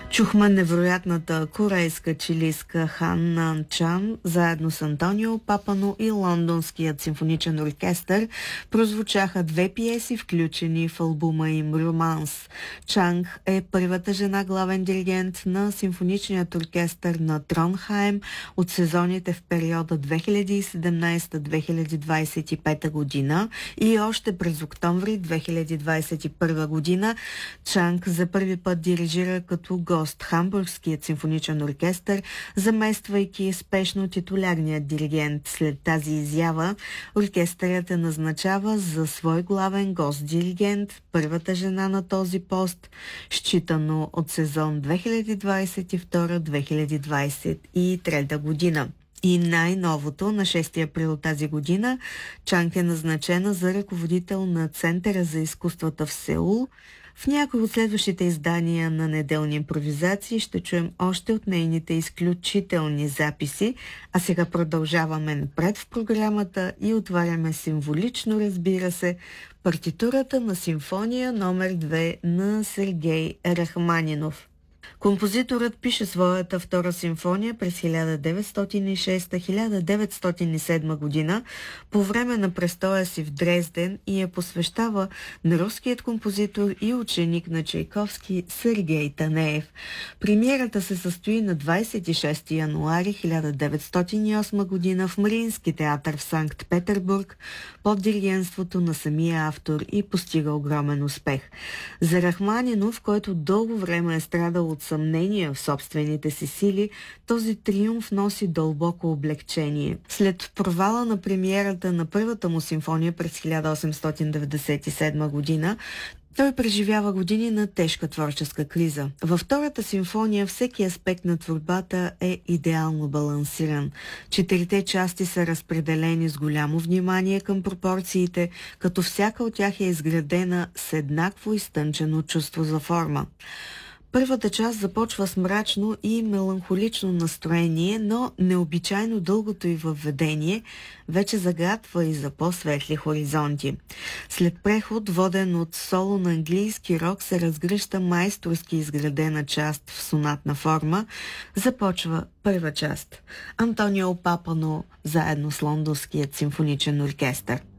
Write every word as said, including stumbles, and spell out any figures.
Чухме невероятната корейска чилийска Хан Нан Чан, заедно с Антонио Папано и Лондонският симфоничен оркестър прозвучаха две пиеси, включени в албума им «Романс». Чанг е първата жена главен диригент на симфоничният оркестър на Тронхайм от сезоните в периода две хиляди и седемнадесета - две хиляди двадесет и пета година и още през октомври две хиляди двадесет и първа година Чанг за първи път дирижира като гост Хамбургският симфоничен оркестър, замествайки спешно титулярният диригент. След тази изява оркестърът я назначава за свой главен гост-диригент, първата жена на този пост, считано от сезон две хиляди двадесет и втора - две хиляди двадесет и трета година. И най-новото, на шести април тази година, Чанг е назначена за ръководител на Центъра за изкуствата в Сеул. В някои от следващите издания на Неделни импровизации ще чуем още от нейните изключителни записи, а сега продължаваме напред в програмата и отваряме символично, разбира се, партитурата на симфония номер две на Сергей Рахманинов. Композиторът пише своята втора симфония през хиляда деветстотин и шеста - хиляда деветстотин и седма година по време на престоя си в Дрезден и я посвещава на руският композитор и ученик на Чайковски Сергей Танеев. Премиерата се състои на двадесет и шести януари хиляда деветстотин и осма година в Мариински театър в Санкт-Петербург под диригентството на самия автор и постига огромен успех. За Рахманинов, който дълго време е страдал от съмнения в собствените си сили, този триумф носи дълбоко облегчение. След провала на премиерата на първата му симфония през хиляда осемстотин деветдесет и седма година, той преживява години на тежка творческа криза. Във втората симфония всеки аспект на творбата е идеално балансиран. Четирите части са разпределени с голямо внимание към пропорциите, като всяка от тях е изградена с еднакво изтънчено чувство за форма. Първата част започва с мрачно и меланхолично настроение, но необичайно дългото й въведение вече загатва и за по-светли хоризонти. След преход, воден от соло на английски рок, се разгръща майсторски изградена част в сонатна форма. Започва първа част. Антонио Папано заедно с Лондонският симфоничен оркестър.